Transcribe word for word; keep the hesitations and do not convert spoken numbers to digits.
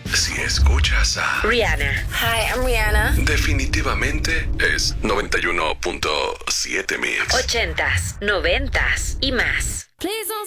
Si escuchas a Rihanna. Hi, I'm Rihanna. definitivamente es noventa y uno punto siete Mix. Ochentas, noventas y más. Please don't